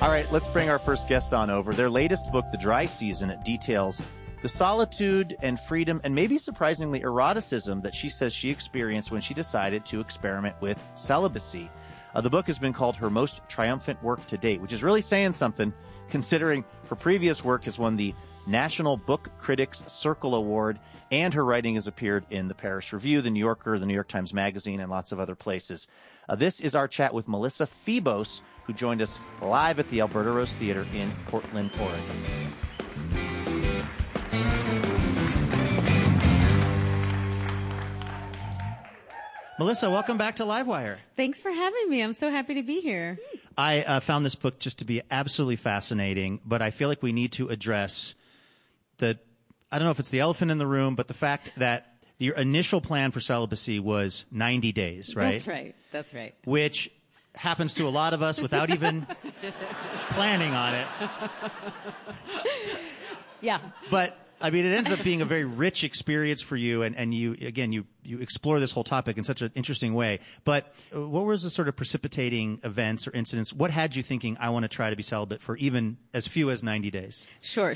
All right, let's bring our first guest on over. Their latest book, The Dry Season, details the solitude and freedom and maybe surprisingly eroticism that she says she experienced when she decided to experiment with celibacy. The book has been called her most triumphant work to date, which is really saying something considering her previous work has won the National Book Critics Circle Award, and her writing has appeared in the Paris Review, the New Yorker, the New York Times Magazine, and lots of other places. This is our chat with Melissa Febos, who joined us live at the Alberta Rose Theater in Portland, Oregon. Melissa, welcome back to Livewire. Thanks for having me. I'm so happy to be here. I found this book just to be absolutely fascinating, but I feel like we need to address I don't know if it's the elephant in the room, but the fact that your initial plan for celibacy was 90 days, right? That's right. Which happens to a lot of us without even planning on it. Yeah. But I mean, it ends up being a very rich experience for you, and you explore this whole topic in such an interesting way. But what was the sort of precipitating events or incidents? What had you thinking, I want to try to be celibate for even as few as 90 days? Sure.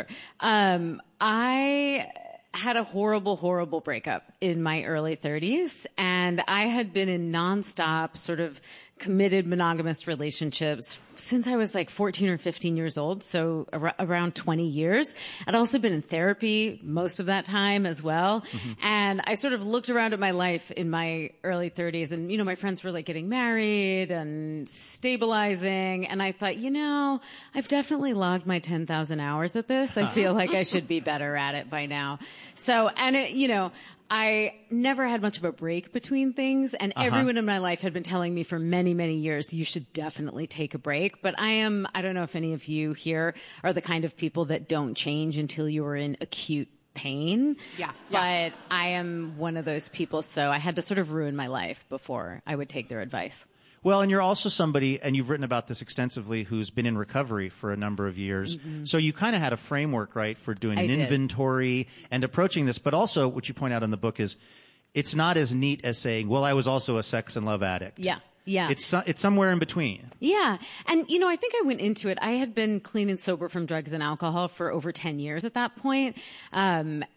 I had a horrible breakup in my early 30s, and I had been in nonstop sort of committed monogamous relationships since I was like 14 or 15 years old, so around 20 years. I'd also been in therapy most of that time as well. Mm-hmm. And I sort of looked around at my life in my early 30s, and, my friends were like getting married and stabilizing. And I thought, I've definitely logged my 10,000 hours at this. I feel like I should be better at it by now. So, and I never had much of a break between things, and everyone in my life had been telling me for many, many years, you should definitely take a break. But I don't know if any of you here are the kind of people that don't change until you are in acute pain. Yeah. But I am one of those people, so I had to sort of ruin my life before I would take their advice. Well, and you're also somebody, and you've written about this extensively, who's been in recovery for a number of years. Mm-hmm. So you kind of had a framework, right, for doing an inventory and approaching this. But also, what you point out in the book is it's not as neat as saying, well, I was also a sex and love addict. Yeah. Yeah. It's somewhere in between. Yeah. And, I think I went into it. I had been clean and sober from drugs and alcohol for over 10 years at that point. And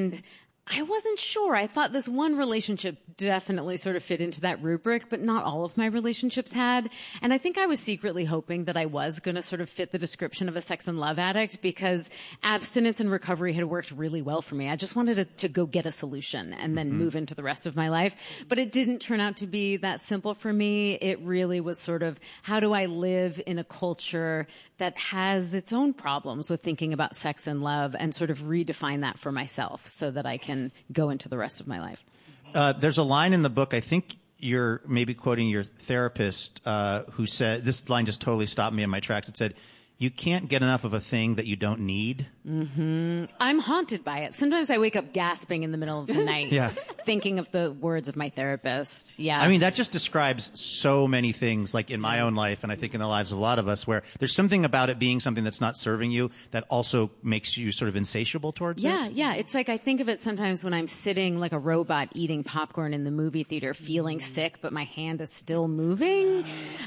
I wasn't sure. I thought this one relationship definitely sort of fit into that rubric, but not all of my relationships had. And I think I was secretly hoping that I was going to sort of fit the description of a sex and love addict, because abstinence and recovery had worked really well for me. I just wanted to go get a solution and then move into the rest of my life. But it didn't turn out to be that simple for me. It really was sort of, how do I live in a culture that has its own problems with thinking about sex and love, and sort of redefine that for myself so that I can go into the rest of my life. There's a line in the book, I think you're maybe quoting your therapist, who said, this line just totally stopped me in my tracks. It said, you can't get enough of a thing that you don't need. Mm-hmm. I'm haunted by it. Sometimes I wake up gasping in the middle of the night, thinking of the words of my therapist. Yeah. I mean, that just describes so many things, like in my own life, and I think in the lives of a lot of us, where there's something about it being something that's not serving you that also makes you sort of insatiable towards it. Yeah. It's like I think of it sometimes when I'm sitting like a robot eating popcorn in the movie theater, feeling sick, but my hand is still moving.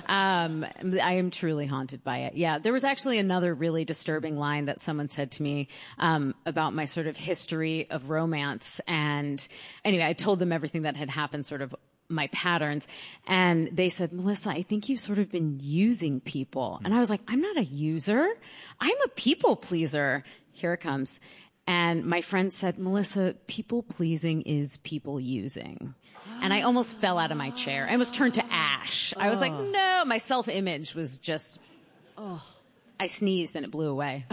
I am truly haunted by it. Yeah. There was actually another really disturbing line that someone said to me about my sort of history of romance. And anyway, I told them everything that had happened, sort of my patterns. And they said, Melissa, I think you've sort of been using people. And I was like, I'm not a user. I'm a people pleaser. Here it comes. And my friend said, Melissa, people pleasing is people using. And I almost fell out of my chair. I almost turned to ash. I was like, no, my self-image was just, I sneezed and it blew away.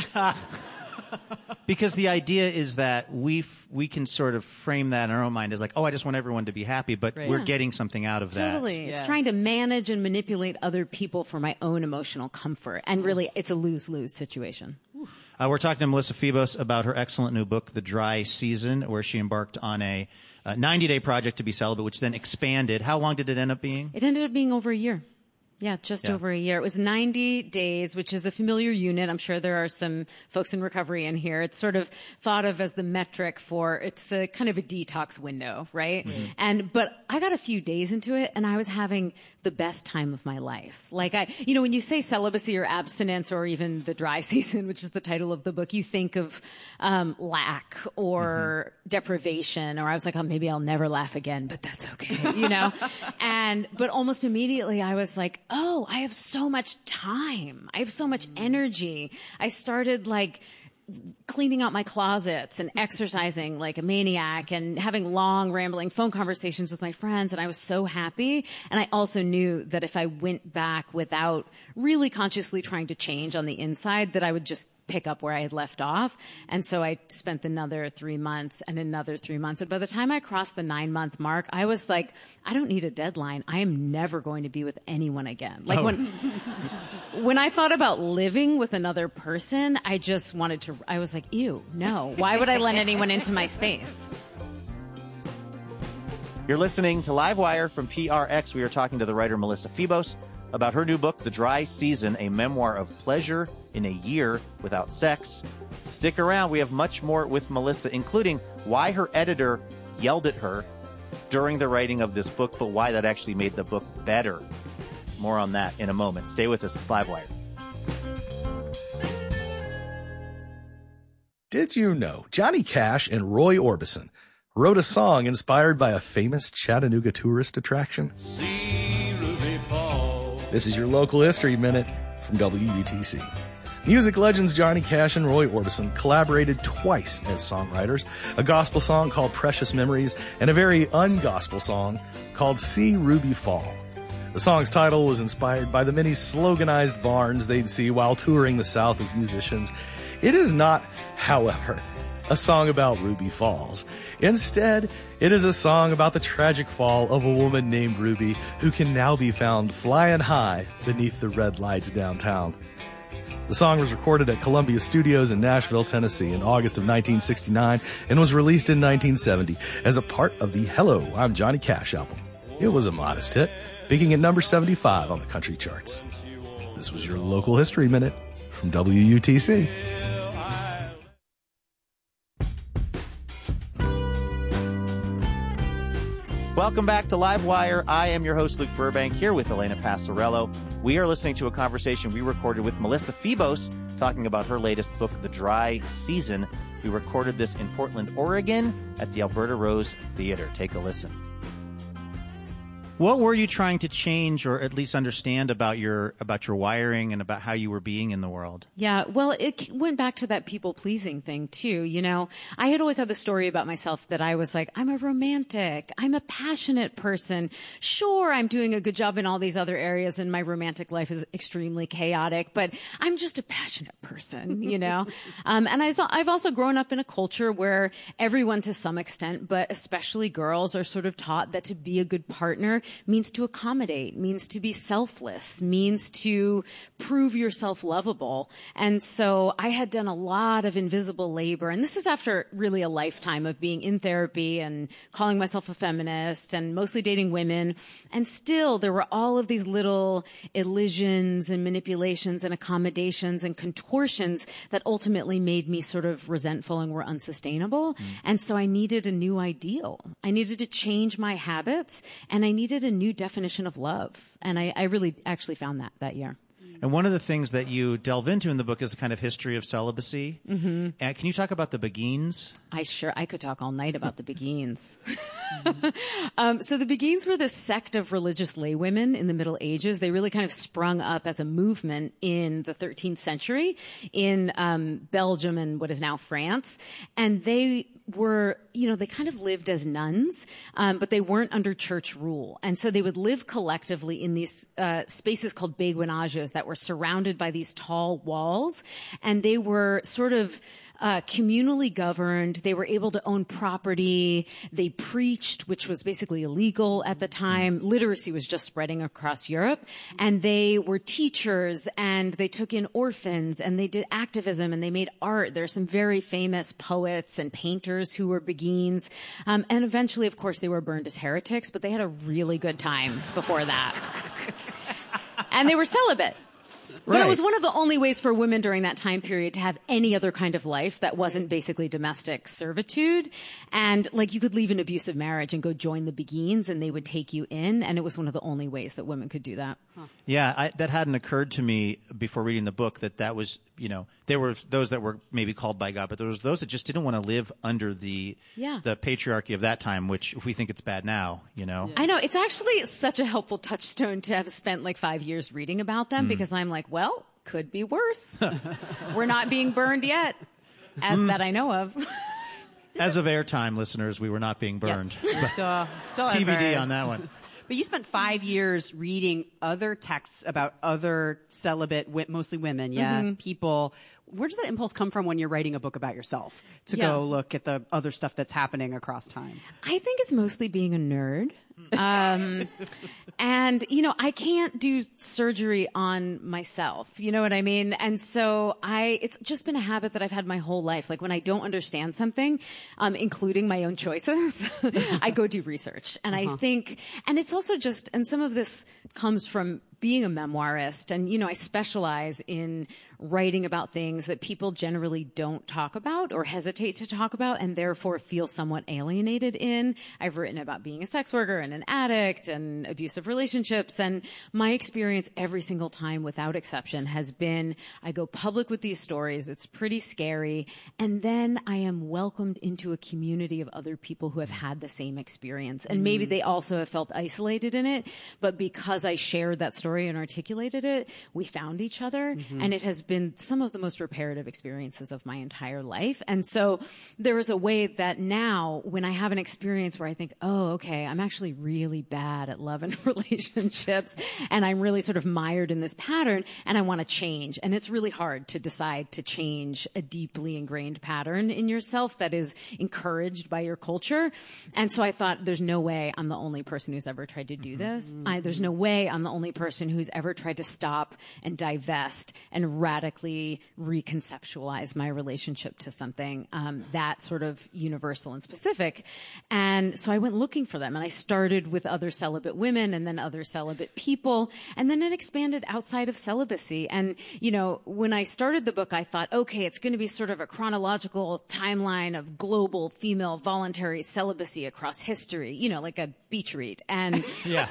Because the idea is that we can sort of frame that in our own mind as like, I just want everyone to be happy, but we're getting something out of that. Totally. Yeah. It's trying to manage and manipulate other people for my own emotional comfort. And really, it's a lose-lose situation. We're talking to Melissa Febos about her excellent new book, The Dry Season, where she embarked on a 90-day project to be celibate, which then expanded. How long did it end up being? It ended up being over a year. Yeah, just over a year. It was 90 days, which is a familiar unit. I'm sure there are some folks in recovery in here. It's sort of thought of as the metric for, it's a kind of a detox window, right? Mm-hmm. But I got a few days into it and I was having the best time of my life. Like when you say celibacy or abstinence or even the dry season, which is the title of the book, you think of lack or deprivation, or I was like, oh, maybe I'll never laugh again, but that's okay, but almost immediately I was like, oh, I have so much time. I have so much energy. I started cleaning out my closets and exercising like a maniac and having long rambling phone conversations with my friends. And I was so happy. And I also knew that if I went back without really consciously trying to change on the inside, that I would just pick up where I had left off. And so I spent another 3 months and another 3 months. And by the time I crossed the 9-month mark, I was like, I don't need a deadline. I am never going to be with anyone again. When I thought about living with another person, I just wanted to, I was like, ew, no. Why would I let anyone into my space? You're listening to Livewire from PRX. We are talking to the writer Melissa Febos about her new book, The Dry Season, a memoir of pleasure in a year without sex. Stick around. We have much more with Melissa, including why her editor yelled at her during the writing of this book, but why that actually made the book better. More on that in a moment. Stay with us. It's Livewire. Did you know Johnny Cash and Roy Orbison wrote a song inspired by a famous Chattanooga tourist attraction? This is your local history minute from WUTC. Music legends Johnny Cash and Roy Orbison collaborated twice as songwriters, a gospel song called Precious Memories and a very ungospel song called See Ruby Fall. The song's title was inspired by the many sloganized barns they'd see while touring the South as musicians. It is not, however, a song about Ruby Falls. Instead, it is a song about the tragic fall of a woman named Ruby who can now be found flying high beneath the red lights downtown. The song was recorded at Columbia Studios in Nashville, Tennessee in August of 1969 and was released in 1970 as a part of the Hello, I'm Johnny Cash album. It was a modest hit, peaking at number 75 on the country charts. This was your local history minute from WUTC. Welcome back to Livewire. I am your host, Luke Burbank, here with Elena Passarello. We are listening to a conversation we recorded with Melissa Febos, talking about her latest book, The Dry Season. We recorded this in Portland, Oregon, at the Alberta Rose Theater. Take a listen. What were you trying to change or at least understand about your wiring and about how you were being in the world? Yeah, well, it went back to that people-pleasing thing, too. I had always had the story about myself that I was like, I'm a romantic. I'm a passionate person. Sure, I'm doing a good job in all these other areas, and my romantic life is extremely chaotic, but I'm just a passionate person, And I've also grown up in a culture where everyone, to some extent, but especially girls, are sort of taught that to be a good partner means to accommodate, means to be selfless, means to prove yourself lovable. And so I had done a lot of invisible labor. And this is after really a lifetime of being in therapy and calling myself a feminist and mostly dating women. And still there were all of these little elisions and manipulations and accommodations and contortions that ultimately made me sort of resentful and were unsustainable. And so I needed a new ideal. I needed to change my habits, and I needed a new definition of love. And I really actually found that year. And one of the things that you delve into in the book is a kind of history of celibacy. Mm-hmm. Can you talk about the Beguines? I could talk all night about the Beguines. So the Beguines were this sect of religious laywomen in the Middle Ages. They really kind of sprung up as a movement in the 13th century in Belgium and what is now France. And they were, they kind of lived as nuns, but they weren't under church rule. And so they would live collectively in these spaces called béguinages that were surrounded by these tall walls. And they were sort of communally governed. They were able to own property. They preached, which was basically illegal at the time. Literacy was just spreading across Europe. And they were teachers, and they took in orphans, and they did activism, and they made art. There are some very famous poets and painters who were Beguines. And eventually, of course, they were burned as heretics, but they had a really good time before that. And they were celibate. But it was one of the only ways for women during that time period to have any other kind of life that wasn't basically domestic servitude. And like you could leave an abusive marriage and go join the Beguines and they would take you in. And it was one of the only ways that women could do that. Huh. Yeah, that hadn't occurred to me before reading the book that was, there were those that were maybe called by God, but there was those that just didn't want to live under the patriarchy of that time, which if we think it's bad now, I know. It's actually such a helpful touchstone to have spent like 5 years reading about them because I'm like, well, could be worse. We're not being burned yet, that I know of. As of airtime, listeners, we were not being burned. Yes. Still TBD on that one. But you spent 5 years reading other texts about other celibate, mostly women, people. Where does that impulse come from when you're writing a book about yourself to go look at the other stuff that's happening across time? I think it's mostly being a nerd. And, I can't do surgery on myself. You know what I mean? And so it's just been a habit that I've had my whole life. Like when I don't understand something, including my own choices, I go do research. And I think, and it's also and some of this comes from being a memoirist. And, I specialize in writing about things that people generally don't talk about or hesitate to talk about and therefore feel somewhat alienated in. I've written about being a sex worker and an addict and abusive relationships. And my experience every single time without exception has been I go public with these stories. It's pretty scary. And then I am welcomed into a community of other people who have had the same experience. And maybe they also have felt isolated in it. But because I shared that story and articulated it, we found each other. And it has been some of the most reparative experiences of my entire life. And so there is a way that now when I have an experience where I think, oh, okay, I'm actually really bad at love and relationships and I'm really sort of mired in this pattern and I want to change. And it's really hard to decide to change a deeply ingrained pattern in yourself that is encouraged by your culture. And so I thought there's no way I'm the only person who's ever tried to do this. There's no way I'm the only person who's ever tried to stop and divest and radically reconceptualize my relationship to something that sort of universal and specific. And so I went looking for them and I started with other celibate women and then other celibate people. And then it expanded outside of celibacy. And, when I started the book, I thought, okay, it's going to be sort of a chronological timeline of global female voluntary celibacy across history, like a beach read. And yeah.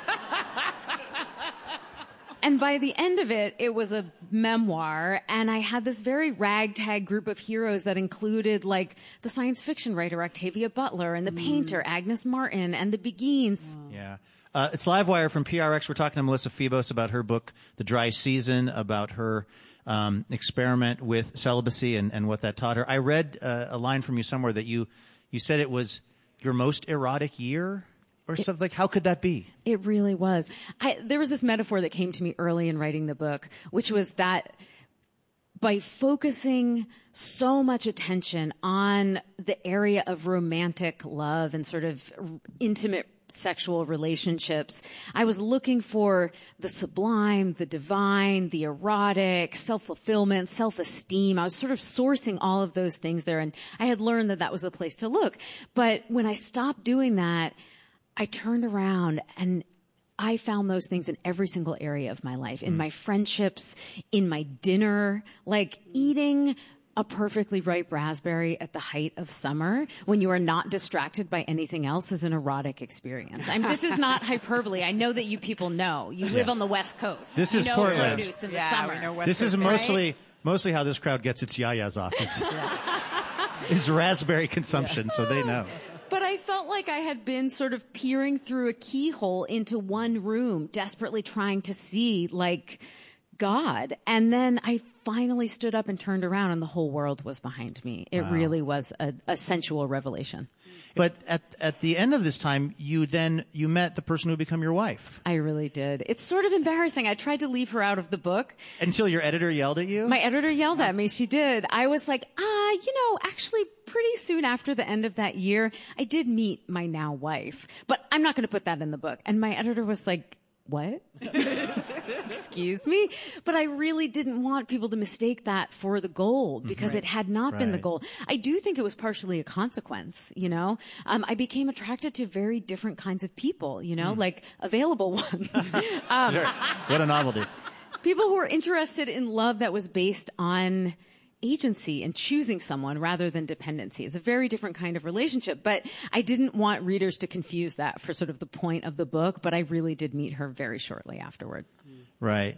And by the end of it, it was a memoir, and I had this very ragtag group of heroes that included, like, the science fiction writer Octavia Butler and the painter Agnes Martin and the Beguines. Yeah. It's Livewire from PRX. We're talking to Melissa Febos about her book, The Dry Season, about her experiment with celibacy and what that taught her. I read a line from you somewhere that you said it was your most erotic year? Or something like, how could that be? It really was. There was this metaphor that came to me early in writing the book, which was that by focusing so much attention on the area of romantic love and sort of intimate sexual relationships, I was looking for the sublime, the divine, the erotic, self-fulfillment, self-esteem. I was sort of sourcing all of those things there, and I had learned that was the place to look. But when I stopped doing that, I turned around and I found those things in every single area of my life, in my friendships, in my dinner, like eating a perfectly ripe raspberry at the height of summer when you are not distracted by anything else is an erotic experience. This is not hyperbole. I know that you people know. You live on the West Coast. This is Portland. In the summer. This is mostly how this crowd gets its yayas off. Is raspberry consumption, so they know. But I felt like I had been sort of peering through a keyhole into one room, desperately trying to see, like, God. And then I finally stood up and turned around, and the whole world was behind me. It really was a sensual revelation. But at the end of this time, you met the person who would become your wife. I really did. It's sort of embarrassing. I tried to leave her out of the book. Until your editor yelled at you? My editor yelled at me. She did. I was like, actually pretty soon after the end of that year, I did meet my now wife. But I'm not going to put that in the book. And my editor was like, what? Excuse me? But I really didn't want people to mistake that for the goal because it had not been the goal. I do think it was partially a consequence, I became attracted to very different kinds of people, like available ones. What a novelty. People who are interested in love that was based on agency and choosing someone rather than dependency. It's a very different kind of relationship, but I didn't want readers to confuse that for sort of the point of the book, but I really did meet her very shortly afterward. Right.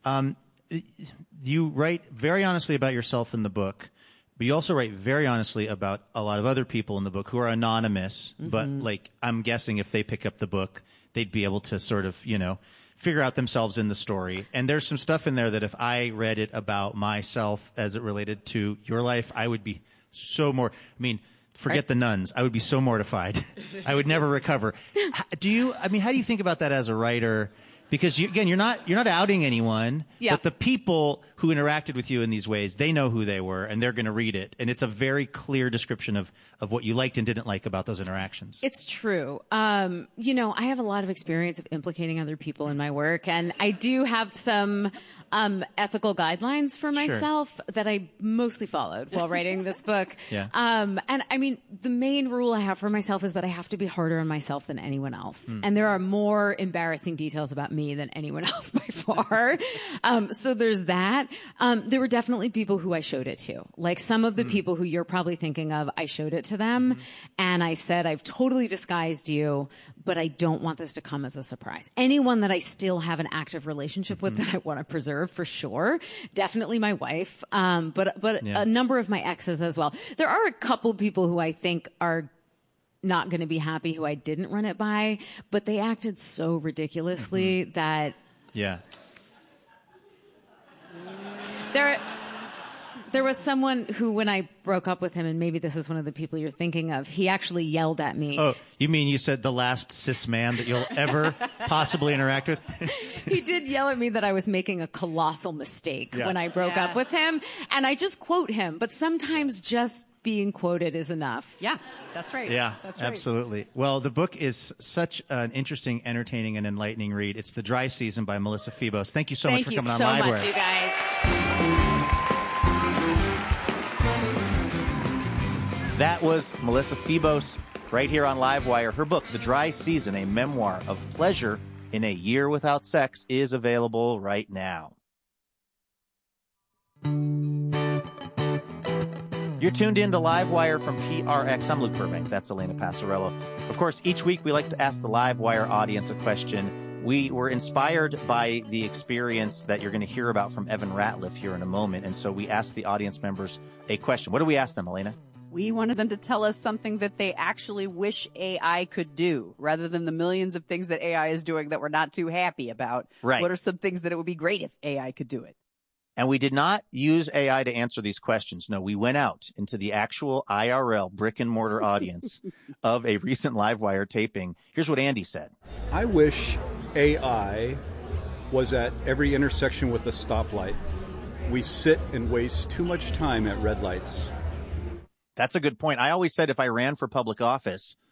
You write very honestly about yourself in the book, but you also write very honestly about a lot of other people in the book who are anonymous, but like I'm guessing if they pick up the book, they'd be able to sort of, figure out themselves in the story. And there's some stuff in there that if I read it about myself as it related to your life, I would be forget the nuns. I would be so mortified. I would never recover. How do you think about that as a writer? Because you're not outing anyone, but the people who interacted with you in these ways, they know who they were, and they're going to read it. And it's a very clear description of what you liked and didn't like about those interactions. It's true. I have a lot of experience of implicating other people in my work, and I do have some ethical guidelines for myself that I mostly followed while writing this book. Yeah. The main rule I have for myself is that I have to be harder on myself than anyone else. And there are more embarrassing details about me than anyone else by far. So there's that. There were definitely people who I showed it to. Like some of the people who you're probably thinking of, I showed it to them. And I said, I've totally disguised you, but I don't want this to come as a surprise. Anyone that I still have an active relationship with that I want to preserve for sure. Definitely my wife. But a number of my exes as well. There are a couple people who I think are not going to be happy who I didn't run it by, but they acted so ridiculously that... Yeah. There was someone who, when I broke up with him, and maybe this is one of the people you're thinking of, he actually yelled at me. Oh, you mean you said the last cis man that you'll ever possibly interact with? He did yell at me that I was making a colossal mistake when I broke up with him. And I just quote him, but sometimes just being quoted is enough. Yeah, that's right. Yeah, that's right. Absolutely. Well, the book is such an interesting, entertaining, and enlightening read. It's The Dry Season by Melissa Febos. Thank you so much for coming on Livewire. Thank you so much, you guys. That was Melissa Febos right here on Livewire. Her book, The Dry Season, a memoir of pleasure in a year without sex, is available right now. You're tuned in to Livewire from PRX. I'm Luke Burbank. That's Elena Passarello. Of course, each week we like to ask the Livewire audience a question. We were inspired by the experience that you're going to hear about from Evan Ratliff here in a moment, and so we asked the audience members a question. What do we ask them, Elena? We wanted them to tell us something that they actually wish AI could do, rather than the millions of things that AI is doing that we're not too happy about. Right. What are some things that it would be great if AI could do it? And we did not use AI to answer these questions. No, we went out into the actual IRL brick and mortar audience of a recent Livewire taping. Here's what Andy said. I wish AI was at every intersection with a stoplight. We sit and waste too much time at red lights. That's a good point. I always said if I ran for public office,